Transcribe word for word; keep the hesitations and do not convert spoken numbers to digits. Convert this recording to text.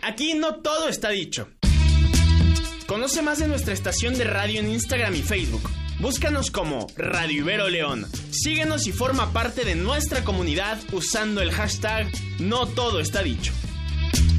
aquí no todo está dicho. Conoce más de nuestra estación de radio en Instagram y Facebook. Búscanos como Radio Ibero León. Síguenos y forma parte de nuestra comunidad usando el hashtag No Todo Está Dicho.